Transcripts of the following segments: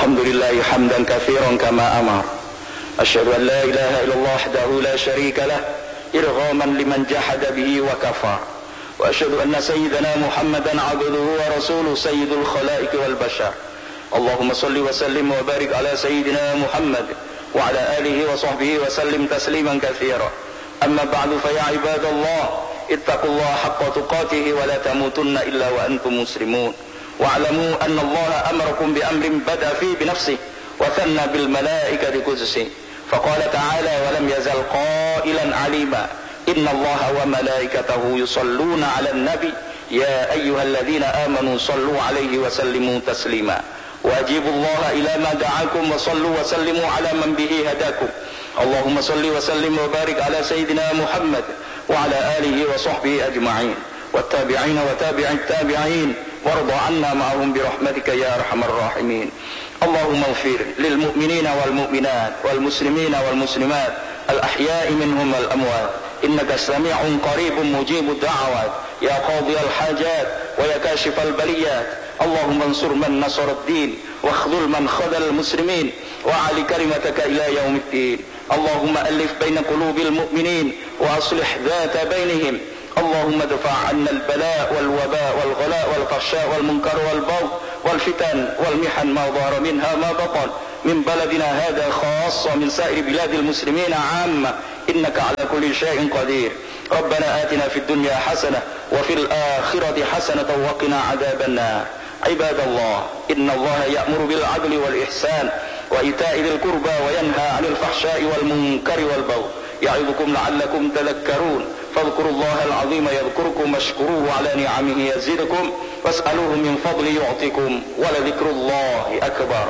الحمد لله حمدا كثيرا كما أمر. أشهد أن لا إله إلا الله وحده لا شريك له إرغاما لمن جحد به وكفر. وأشهد أن سيدنا محمدا عبده ورسوله سيد الخلائق والبشر. اللهم صل وسلم وبارك على سيدنا محمد وعلى آله وصحبه وسلم تسليما كثيرا. أما بعد فيا عباد الله اتقوا الله حق تقاته ولا تموتن إلا وأنتم مسلمون. واعلموا أن الله أمركم بأمر بدأ فيه بنفسه وثنى بالملائكة قدسه، فقال تعالى: ولم يزل قائلا عليما إن الله وملائكته يصلون على النبي يا أيها الذين آمنوا صلوا عليه وسلموا تسليما. وأجيبوا الله إلى ما دعاكم وصلوا وسلموا على من به هداكم. اللهم صل وسلم وبارك على سيدنا محمد وعلى آله وصحبه أجمعين والتابعين وتابع التابعين، وارض عنا معهم برحمتك يا أرحم الراحمين. اللهم اغفر للمؤمنين والمؤمنات والمسلمين والمسلمات الأحياء منهم والأموات إنك سميع قريب مجيب الدعوات يا قاضي الحاجات ويا كاشف البليات. اللهم انصر من نصر الدين واخذل من خذل المسلمين وأعل كلمتك إلى يوم الدين. اللهم ألف بين قلوب المؤمنين وأصلح ذات بينهم. اللهم ادفع عنا البلاء والوباء والغلاء والفحشاء والمنكر والبغي والفتن والمحن ما ظهر منها ما بطن من بلدنا هذا خاصة من سائر بلاد المسلمين عامة إنك على كل شيء قدير. ربنا آتنا في الدنيا حسنة وفي الآخرة حسنة وقنا عذاب النار. عباد الله إن الله يأمر بالعدل والإحسان وإيتاء ذي القربى وينهى عن الفحشاء والمنكر والبغي يعظكم لعلكم تذكرون. فاذكروا الله العظيم يذكركم واشكروه على نعمه يزدكم واسألوه من فضل يعطكم ولذكر الله أكبر.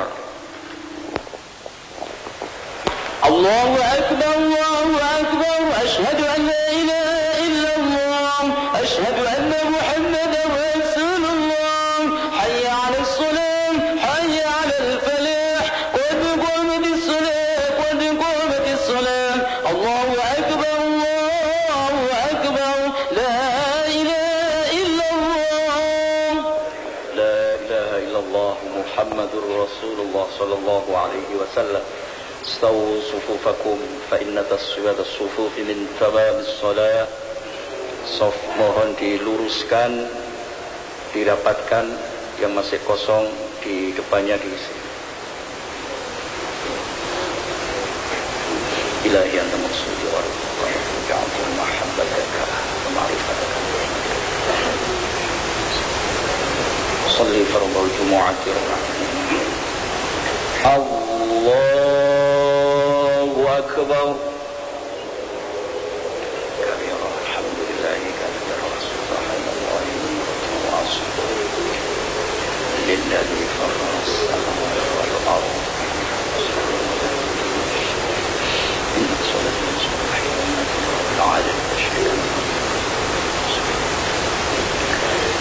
الله أكبر الله أكبر. أشهد أن لا إله إلا الله. أشهد أن محمدا رسول الله. حي على الصلاة حي على الفلاح قد قامت الصلاة قد قامت الصلاة. الله أكبر الله أكبر. لا إله إلا الله. لا إله إلا الله محمد رسول الله صلى الله عليه وسلم. استووا صفوفكم فإن taswiyat as-sufuf min tamam as-salat. Saf mohon diluruskan, dirapatkan, yang masih kosong di depannya diisi. Ilahi anta maksudi wa ja'altu mahabbataka wa ma'rifataka. Salli fardhu jumu'ati Allahu akbar. Kabira alhamdulillahi kabira subhanallahi wa asbuhu lilladhi farra as-samawati wal ardh